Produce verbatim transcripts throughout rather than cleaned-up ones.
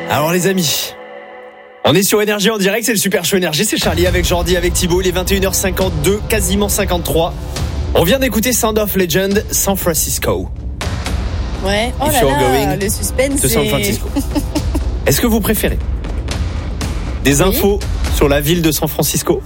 Alors les amis, on est sur Énergie en direct, c'est le Super Show Énergie, c'est Charlie avec Jordi, avec Thibaut, il est vingt et une heures cinquante-deux, quasiment cinquante-trois. On vient d'écouter Sound of Legend, San Francisco. Ouais, oh If là you're là, going le suspense de San est- Francisco. Est-ce que vous préférez des Oui. infos sur la ville de San Francisco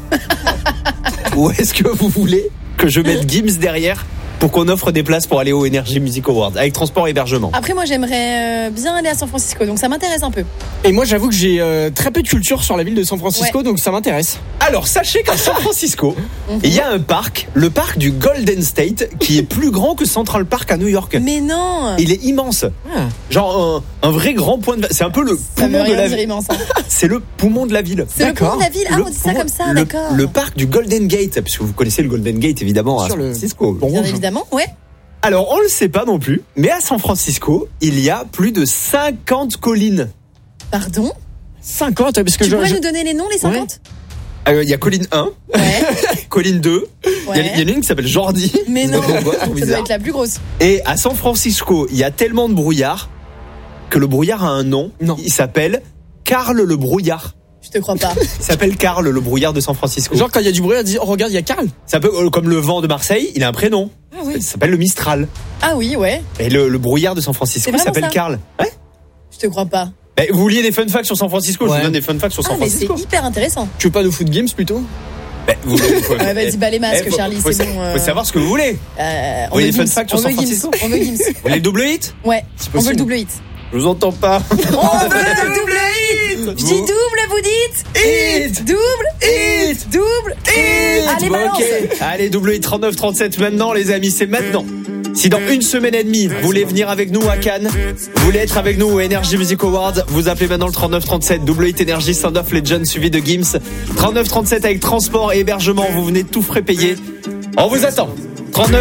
ou est-ce que vous voulez que je mette Gims derrière pour qu'on offre des places pour aller au Energy Music Awards avec transport et hébergement? Après, moi, j'aimerais euh, bien aller à San Francisco, donc ça m'intéresse un peu. Et moi, j'avoue que j'ai euh, très peu de culture sur la ville de San Francisco, Ouais. donc ça m'intéresse. Alors, sachez qu'à San Francisco, il y a un parc, le parc du Golden State, qui est plus grand que Central Park à New York. Mais non, Il est immense. Ah. Genre un, un vrai grand point de... C'est un peu le ça veut poumon de rien la dire ville. immense. hein. C'est le poumon de la ville. C'est le D'accord. poumon de la ville. Ah, Le on dit ça poumon- comme ça, le, d'accord. le parc du Golden Gate, parce que vous connaissez le Golden Gate évidemment à Sur San le- Francisco. Bien évidemment, ouais. Alors on le sait pas non plus, mais à San Francisco, il y a plus de cinquante collines. Pardon. cinquante, parce que Tu je, pourrais je- nous donner les noms, les cinquante Euh, Il y a colline un, Ouais. colline deux, il y a- Ouais. il y en a une qui s'appelle Jordi. Mais non, Pourquoi ça Trop doit bizarre. être la plus grosse. Et à San Francisco, il y a tellement de brouillard que le brouillard a un nom. Non. Il s'appelle Karl le brouillard. Je te crois pas. Il s'appelle Karl le brouillard de San Francisco. genre quand il y a du bruit, on dit oh regarde, il y a Karl. C'est un peu euh, comme le vent de Marseille, il a un prénom. Ah oui. Il s'appelle le Mistral. Ah oui, ouais. Et le, le brouillard de San Francisco C'est vraiment s'appelle ça Karl. Ouais. Je te crois pas. Bah, vous vouliez des fun facts sur San Francisco, je Ouais. vous donne des fun facts sur Ah, San mais c'est Francisco. hyper intéressant. Tu veux pas de foot games plutôt? Bah, vous, vous- Ouais, vas-y, bah les masques, Eh, faut- Charlie, faut, c'est sa- bon. euh, faut savoir ce que vous voulez. euh, on voulez veut des fun Gims, facts sur on veut San Gims, Francisco on veut Gims. Vous voulez le double hit? Ouais, on veut possible. le double hit. Je vous entends pas. On veut le double hit. Je dis double, vous dites Hit. double, Hit. double, Hit. Allez, Bon, balance. ok. Allez, double hit trente-neuf trente-sept maintenant, les amis, c'est maintenant. Si dans une semaine et demie, vous voulez venir avec nous à Cannes, vous voulez être avec nous au Energy Music Awards, vous appelez maintenant le trente-neuf trente-sept, double hit Energy, Sound of Legend suivi de Gims. trente-neuf trente-sept avec transport et hébergement, vous venez tout frais payer. On vous attend. trente-neuf